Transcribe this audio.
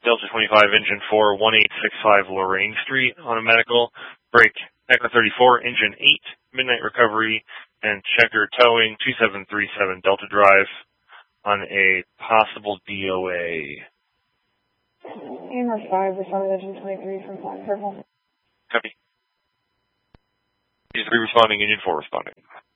Delta 25, Engine 4, 1865 Lorraine Street on a medical. Break Echo 34, Engine 8, Midnight Recovery, and Checker Towing, 2737 Delta Drive on a possible DOA. AMR 5, responding Engine 23 from Flying Purple. Copy. Engine 3 responding, Engine 4 responding.